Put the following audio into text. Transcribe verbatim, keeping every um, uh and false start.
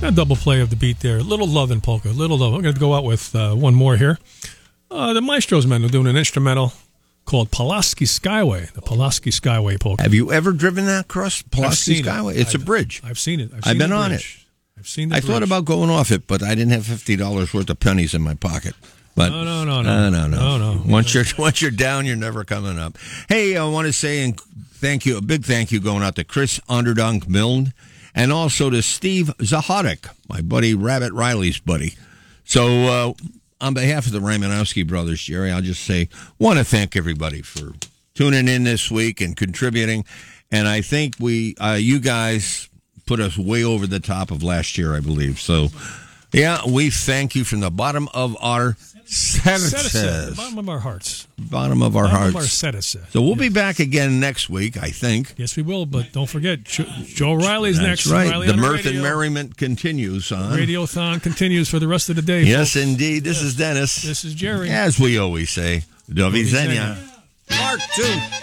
a double play of the beat there. Little Love and Polka. Little Love. I'm going to go out with uh, one more here. Uh, the Maestros men are doing an instrumental called Pulaski Skyway. The Pulaski Skyway Polka. Have you ever driven that across Pulaski Skyway? It. It's I've, a bridge. I've seen it. I've, I've seen been the on bridge. it. I've seen the I bridge. thought about going off it, but I didn't have fifty dollars worth of pennies in my pocket. But no, no, no, no, no, no, no, no, no. Once you're once you're down, you're never coming up. Hey, I want to say and thank you, a big thank you going out to Chris Onderdonk Milne, and also to Steve Zahotic, my buddy Rabbit Riley's buddy. So, uh, on behalf of the Ramanowski brothers, Jerry, I'll just say, want to thank everybody for tuning in this week and contributing. And I think we, uh, you guys, put us way over the top of last year, I believe. So, yeah, we thank you from the bottom of our Set bottom of our hearts. Bottom of our bottom hearts. Of our set-a-set. So we'll yes. be back again next week, I think. Yes, we will. But don't forget, jo- Joe Riley's That's next. Right. Riley the on mirth radio. and merriment continues on. Radiothon continues for the rest of the day. Yes, folks. indeed. This yes. is Dennis. This is Jerry. As we always say, do widzenia. Part two.